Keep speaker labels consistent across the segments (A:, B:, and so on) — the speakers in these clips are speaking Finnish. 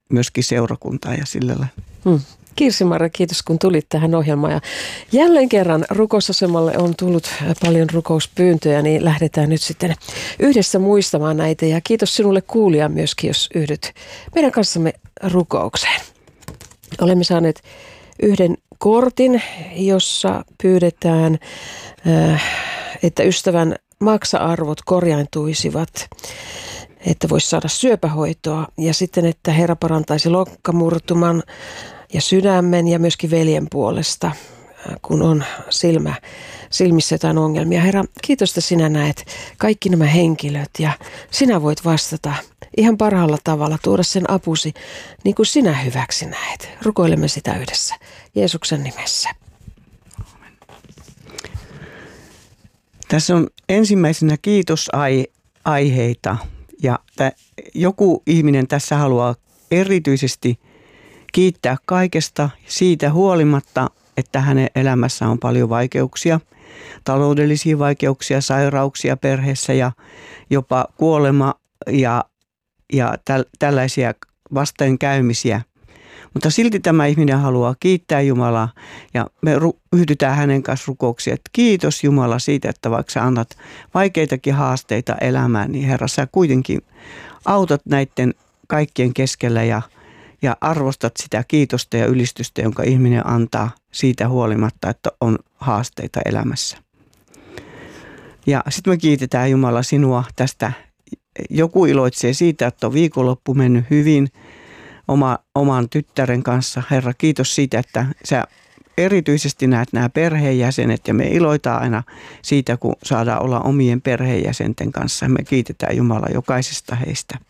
A: myöskin seurakuntaa ja sillä lailla.
B: Kirsi-Marja, kiitos kun tulit tähän ohjelmaan. Ja jälleen kerran rukousasemalle on tullut paljon rukouspyyntöjä, niin lähdetään nyt sitten yhdessä muistamaan näitä. Ja kiitos sinulle kuulija myöskin, jos yhdyt meidän kanssamme rukoukseen. Olemme saaneet yhden kortin, jossa pyydetään, että ystävän maksa-arvot korjaantuisivat, että voisi saada syöpähoitoa ja sitten, että Herra parantaisi lokkamurtuman ja sydämen ja myöskin veljen puolesta, kun on silmissä jotain ongelmia. Herra, kiitos, että sinä näet kaikki nämä henkilöt ja sinä voit vastata ihan parhaalla tavalla, tuoda sen apusi niin kuin sinä hyväksi näet. Rukoilemme sitä yhdessä Jeesuksen nimessä.
A: Tässä on ensimmäisenä kiitosaiheita ja joku ihminen tässä haluaa erityisesti kiittää kaikesta siitä huolimatta, että hänen elämässä on paljon vaikeuksia, taloudellisia vaikeuksia, sairauksia perheessä ja jopa kuolema ja tällaisia vastoinkäymisiä. Mutta silti tämä ihminen haluaa kiittää Jumalaa ja me yhdytään hänen kanssa rukouksiin, että kiitos Jumala siitä, että vaikka sä annat vaikeitakin haasteita elämään, niin Herra, sä kuitenkin autat näiden kaikkien keskellä ja arvostat sitä kiitosta ja ylistystä, jonka ihminen antaa siitä huolimatta, että on haasteita elämässä. Ja sitten me kiitetään Jumala sinua tästä. Joku iloitsee siitä, että on viikonloppu mennyt hyvin oman tyttären kanssa. Herra, kiitos siitä, että sä erityisesti näet nämä perheenjäsenet ja me iloitaan aina siitä, kun saadaan olla omien perheenjäsenten kanssa. Me kiitetään Jumala jokaisesta heistä.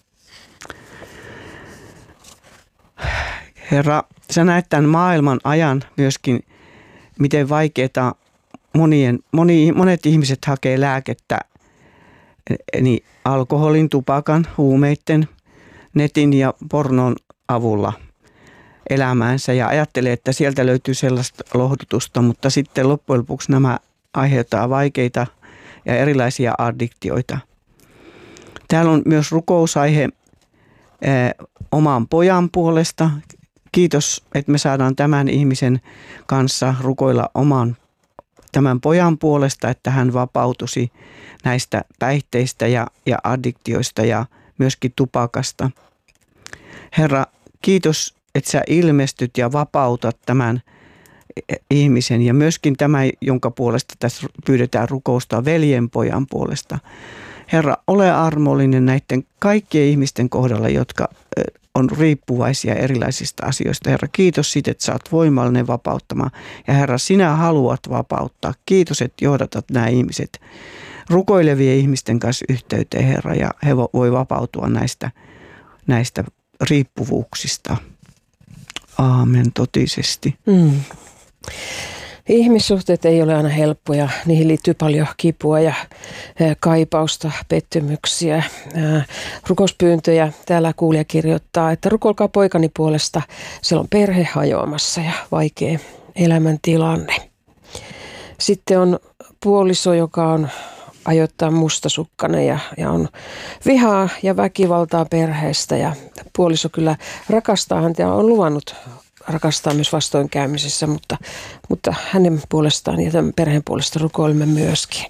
A: Herra, sä näet tämän maailman ajan myöskin, miten vaikeaa monet ihmiset hakee lääkettä niin alkoholin, tupakan, huumeiden, netin ja pornon avulla elämäänsä ja ajattelee, että sieltä löytyy sellaista lohdutusta, mutta sitten loppujen lopuksi nämä aiheuttaa vaikeita ja erilaisia addiktioita. Täällä on myös rukousaihe oman pojan puolesta. Kiitos, että me saadaan tämän ihmisen kanssa rukoilla tämän pojan puolesta, että hän vapautuisi näistä päihteistä ja addiktioista ja myöskin tupakasta. Herra, kiitos, että sä ilmestyt ja vapautat tämän ihmisen ja myöskin tämä, jonka puolesta tässä pyydetään rukousta, veljen pojan puolesta. Herra, ole armollinen näiden kaikkien ihmisten kohdalla, jotka on riippuvaisia erilaisista asioista. Herra, kiitos siitä, että sä oot voimallinen vapauttamaan. Ja Herra, sinä haluat vapauttaa. Kiitos, että johdatat nämä ihmiset rukoilevien ihmisten kanssa yhteyteen, Herra, ja he voi vapautua näistä riippuvuuksista. Aamen, totisesti.
B: Ihmissuhteet ei ole aina helppoja. Niihin liittyy paljon kipua ja kaipausta, pettymyksiä, rukouspyyntöjä. Täällä kuulija kirjoittaa, että rukoilkaa poikani puolesta. Siellä on perhe hajoamassa ja vaikea elämäntilanne. Sitten on puoliso, joka on ajoittain mustasukkainen ja on vihaa ja väkivaltaa perheestä. Ja puoliso kyllä rakastaa häntä ja on luvannut rakastaa myös vastoinkäymisissä, mutta hänen puolestaan ja tämän perheen puolesta rukoilemme myöskin.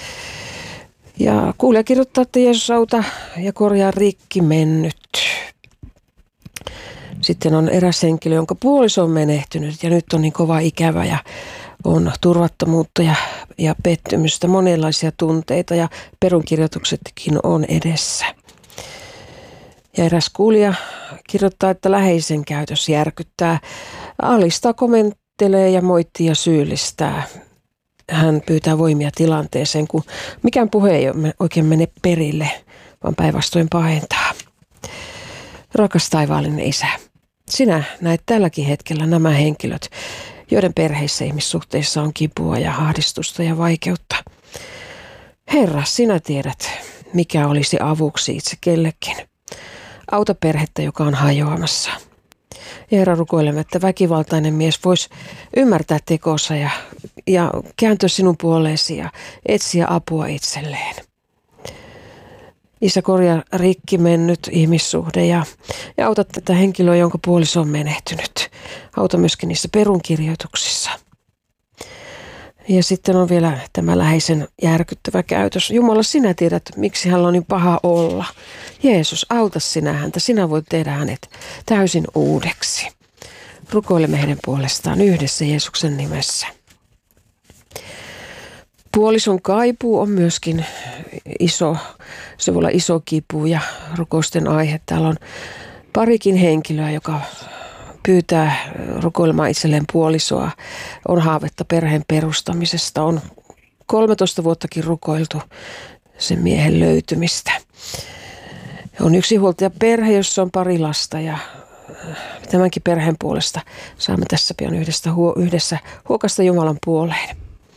B: Ja kuulija kirjoittaa, että Jeesus auta ja korjaa rikki mennyt. Sitten on eräs henkilö, jonka puoliso on menehtynyt ja nyt on niin kova ikävä ja on turvattomuutta ja pettymystä, monenlaisia tunteita ja perunkirjoituksetkin on edessä. Ja eräs kuulija kirjoittaa, että läheisen käytös järkyttää, alistaa, komentelee ja moittii ja syyllistää. Hän pyytää voimia tilanteeseen, kun mikään puhe ei oikein mene perille, vaan päinvastoin pahentaa. Rakas taivaallinen Isä, sinä näet tälläkin hetkellä nämä henkilöt, joiden perheissä ihmissuhteissa on kipua ja ahdistusta ja vaikeutta. Herra, sinä tiedät, mikä olisi avuksi itse kellekin. Auta perhettä, joka on hajoamassa. Ja Herra, rukoilemme, että väkivaltainen mies voisi ymmärtää tekonsa ja kääntyä sinun puoleesi ja etsiä apua itselleen. Isä, korjaa rikki mennyt ihmissuhde ja auta tätä henkilöä, jonka puoliso on menehtynyt. Auta myöskin niissä perunkirjoituksissa. Ja sitten on vielä tämä läheisen järkyttävä käytös. Jumala, sinä tiedät, miksi hän on niin paha olla. Jeesus, auta sinä häntä. Sinä voit tehdä hänet täysin uudeksi. Rukoilemme heidän puolestaan yhdessä Jeesuksen nimessä. Puolison kaipuu on myöskin iso, se voi olla iso kipu ja rukousten aihe. Täällä on parikin henkilöä, joka pyytää rukoilemaan itselleen puolisoa. On haavetta perheen perustamisesta. On 13 vuottakin rukoiltu sen miehen löytymistä. On yksinhuoltajaperhe, jossa on 2 lasta ja tämänkin perheen puolesta saamme tässä pian yhdessä huokasta Jumalan puoleen.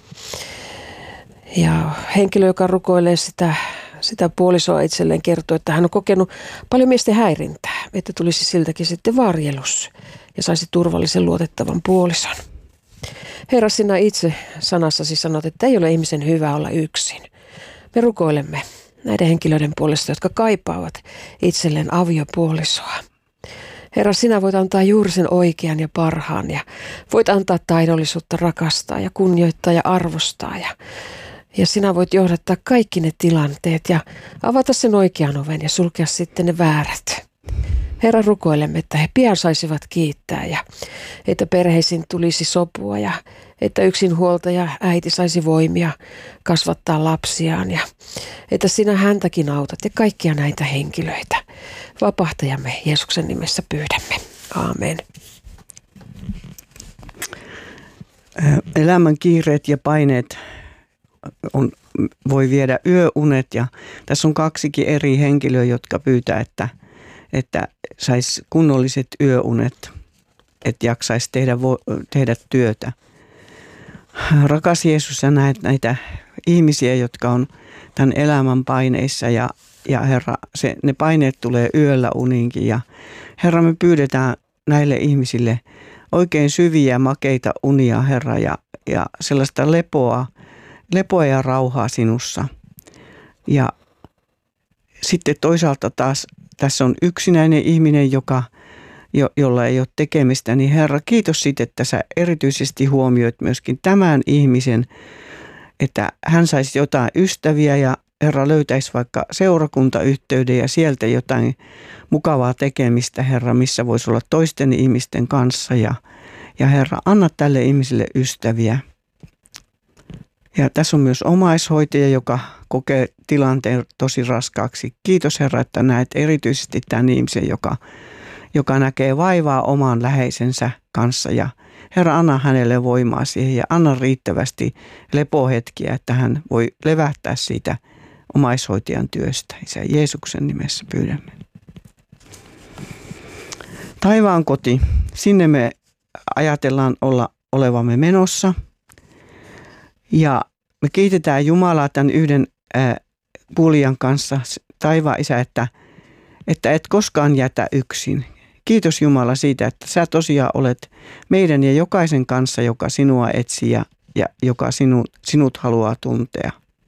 B: Ja henkilö, joka rukoilee sitä puolisoa itselleen, kertoo, että hän on kokenut paljon miesten häirintää, että tulisi siltäkin sitten varjelus ja saisi turvallisen luotettavan puolison. Herra, sinä itse sanassasi sanot, että ei ole ihmisen hyvä olla yksin. Me rukoilemme näiden henkilöiden puolesta, jotka kaipaavat itselleen aviopuolisoa. Herra, sinä voit antaa juuri sen oikean ja parhaan ja voit antaa taidollisuutta rakastaa ja kunnioittaa ja arvostaa ja sinä voit johdattaa kaikki ne tilanteet ja avata sen oikean oven ja sulkea sitten ne väärät. Herra, rukoilemme, että he pian saisivat kiittää ja että perheisiin tulisi sopua ja että yksinhuoltaja äiti saisi voimia kasvattaa lapsiaan ja että sinä häntäkin autat ja kaikkia näitä henkilöitä. Vapahtajamme Jeesuksen nimessä pyydämme. Aamen.
A: Elämän kiireet ja paineet voi viedä yöunet ja tässä on 2 eri henkilöä, jotka pyytää, että saisi kunnolliset yöunet, että jaksaisi tehdä työtä. Rakas Jeesus, sä näet näitä ihmisiä, jotka on tämän elämän paineissa ja Herra, ne paineet tulee yöllä uniinkin ja Herra, me pyydetään näille ihmisille oikein syviä makeita unia, Herra, ja sellaista lepoa ja rauhaa sinussa. Ja sitten toisaalta taas tässä on yksinäinen ihminen, jolla ei ole tekemistä, niin Herra, kiitos siitä, että sä erityisesti huomioit myöskin tämän ihmisen, että hän saisi jotain ystäviä ja Herra löytäisi vaikka seurakuntayhteyden ja sieltä jotain mukavaa tekemistä, Herra, missä voisi olla toisten ihmisten kanssa ja Herra, anna tälle ihmiselle ystäviä. Ja tässä on myös omaishoitaja, joka kokee tilanteen tosi raskaaksi. Kiitos Herra, että näet erityisesti tämän ihmisen, joka näkee vaivaa oman läheisensä kanssa. Ja Herra, anna hänelle voimaa siihen ja anna riittävästi lepohetkiä, että hän voi levähtää siitä omaishoitajan työstä. Isä Jeesuksen nimessä pyydämme. Taivaan koti, sinne me ajatellaan olevamme menossa. Ja me kiitetään Jumalaa tämän yhden kuulijan kanssa, taivaan Isä, että et koskaan jätä yksin. Kiitos Jumala siitä, että sä tosiaan olet meidän ja jokaisen kanssa, joka sinua etsii ja joka sinut haluaa tuntea.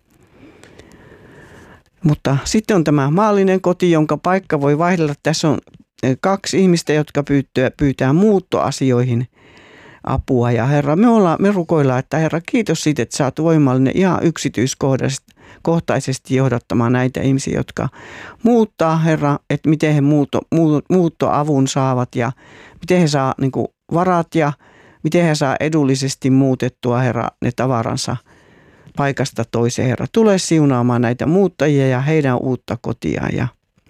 A: Mutta sitten on tämä maallinen koti, jonka paikka voi vaihdella. Tässä on 2 ihmistä, jotka pyytää muuttoasioihin apua. Ja Herra, me rukoillaan, että Herra, kiitos siitä, että sä oot voimallinen ihan yksityiskohtaisesti johdattamaan näitä ihmisiä, jotka muuttaa, Herra, että miten he muuttoavun saavat ja miten he saa niin kuin varat ja miten he saa edullisesti muutettua, Herra, ne tavaransa paikasta toiseen. Herra, tule siunaamaan näitä muuttajia ja heidän uutta kotiaan. Ja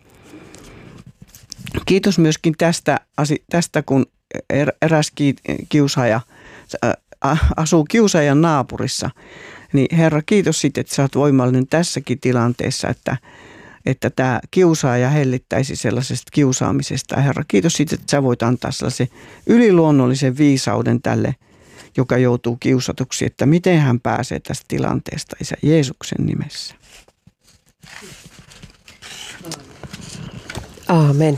A: kiitos myöskin tästä kun eräs kiusaaja asuu kiusaajan naapurissa. Niin Herra, kiitos siitä, että sä oot voimallinen tässäkin tilanteessa, että tämä kiusaaja hellittäisi sellaisesta kiusaamisesta. Herra, kiitos siitä, että sä voit antaa sellaisen yliluonnollisen viisauden tälle, joka joutuu kiusatuksi, että miten hän pääsee tästä tilanteesta, Isä Jeesuksen nimessä.
B: Aamen.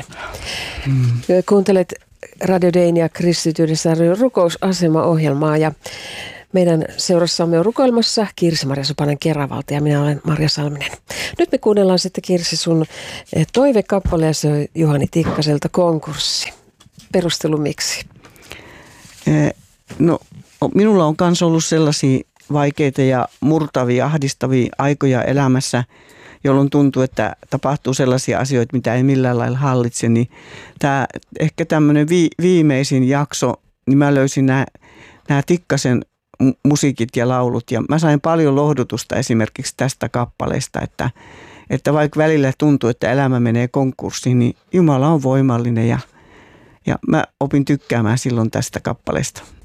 B: Kuuntelet Radio Deinia kristityydessä rukousasema-ohjelmaa ja Meidän seurassamme on rukoilmassa Kirsi-Maria Supanen Keravalta ja minä olen Marja Salminen. Nyt me kuunnellaan sitten Kirsi sun toivekappale ja se on Juhani Tikkaselta Konkurssi. Perustelu miksi?
A: No, minulla on myös ollut sellaisia vaikeita ja murtavia, ahdistavia aikoja elämässä, jolloin tuntuu, että tapahtuu sellaisia asioita, mitä ei millään lailla hallitse. Niin ehkä tämmöinen viimeisin jakso, niin mä löysin nämä Tikkasen musiikit ja laulut. Ja mä sain paljon lohdutusta esimerkiksi tästä kappaleesta, että vaikka välillä tuntuu, että elämä menee konkurssiin, niin Jumala on voimallinen ja mä opin tykkäämään silloin tästä kappaleesta.